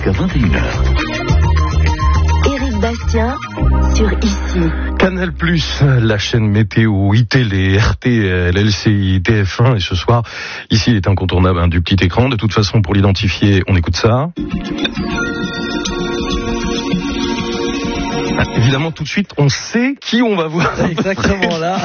jusqu'à 21h. Éric Bastien sur Ici. Canal+, la chaîne météo, iTélé, RT, LCI, TF1, et ce soir, ici, il est incontournable du petit écran. De toute façon, pour l'identifier, on écoute ça. Évidemment, tout de suite, on sait qui on va voir. Exactement là.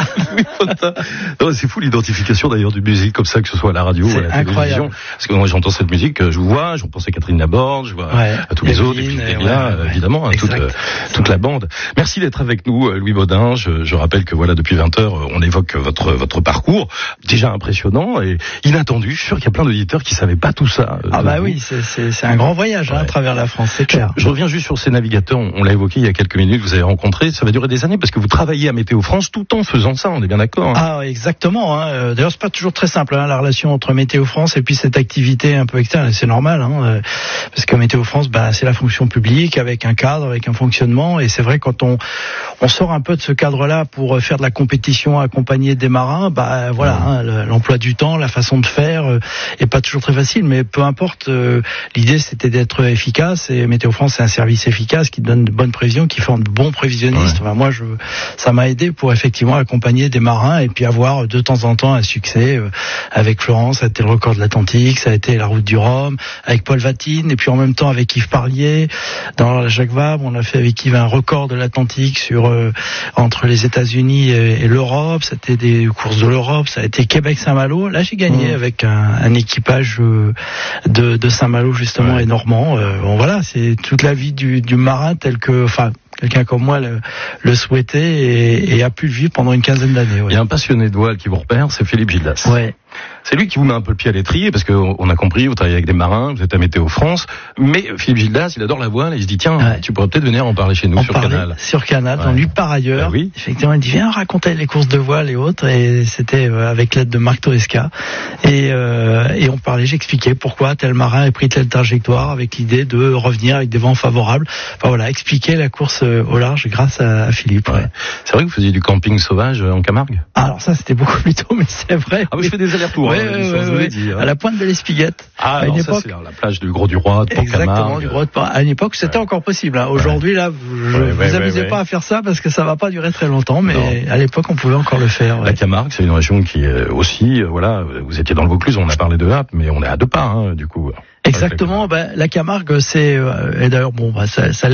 Non, c'est fou l'identification d'ailleurs du musique comme ça, que ce soit à la radio ou à la télévision. Parce que moi, j'entends cette musique, je vous vois, je pense à Catherine Laborde, je vois à tous les autres, et puis évidemment, toute la bande. Merci d'être avec nous, Louis Baudin. Je rappelle que voilà, depuis 20h, on évoque votre parcours, déjà impressionnant et inattendu. Je suis sûr qu'il y a plein d'auditeurs qui savaient pas tout ça. Oui, c'est un grand voyage à travers la France, c'est clair. Je reviens juste sur ces navigateurs, on l'a évoqué il y a quelques minutes, vous avez rencontré, ça va durer des années parce que vous travaillez à Météo France tout en faisant ça, on est bien d'accord. Ah, exactement. D'ailleurs, c'est pas toujours très simple, la relation entre Météo France et puis cette activité un peu externe. C'est normal, parce que Météo France, c'est la fonction publique avec un cadre, avec un fonctionnement. Et c'est vrai, quand on sort un peu de ce cadre-là pour faire de la compétition, accompagner des marins, l'emploi du temps, la façon de faire est pas toujours très facile, mais peu importe. L'idée, c'était d'être efficace, et Météo France, c'est un service efficace qui donne de bonnes prévisions, qui forme de bons prévisionnistes. Moi, ça m'a aidé pour effectivement accompagner des marins et puis avoir de temps en temps un succès. Avec Florence, ça a été le record de l'Atlantique, ça a été la route du Rhum, avec Paul Vatine, et puis en même temps avec Yves Parlier dans la Jacques Vabre, on a fait avec Yves un record de l'Atlantique entre les États-Unis et l'Europe. C'était des courses de l'Europe, ça a été Québec-Saint-Malo. Là, j'ai gagné avec un équipage de Saint-Malo justement et normand. C'est toute la vie du marin tel que, quelqu'un comme moi le souhaitait et a pu le vivre pendant une quinzaine d'années. Il y a un passionné de voile qui vous repère, c'est Philippe Gildas. C'est lui qui vous met un peu le pied à l'étrier, parce qu'on a compris, vous travaillez avec des marins, vous êtes à Météo France, mais Philippe Gildas, il adore la voile, et il se dit, tiens, tu pourrais peut-être venir en parler chez nous sur Canal. Sur Canal, dans lui par ailleurs. Effectivement, il dit, viens raconter les courses de voile et autres, et c'était avec l'aide de Marc Toresca. Et on parlait, j'expliquais pourquoi tel marin a pris telle trajectoire, avec l'idée de revenir avec des vents favorables. Expliquer la course au large grâce à Philippe. C'est vrai que vous faisiez du camping sauvage en Camargue? Alors ça, c'était beaucoup plus tôt, mais c'est vrai. Ah oui, je fais des allers-retours. À la pointe de l'Espiguette. À une époque, c'est la plage du Gros du Roi, de Port-Camargue. Exactement, du Gros de Port. À une époque, c'était encore possible. Aujourd'hui, là, vous amusez pas à faire ça parce que ça va pas durer très longtemps, mais à l'époque, on pouvait encore le faire. La Camargue, c'est une région qui aussi, vous étiez dans le Vaucluse, on a parlé de Hape, mais on est à 2 pas, du coup. Exactement, la Camargue, c'est, et d'ailleurs, ça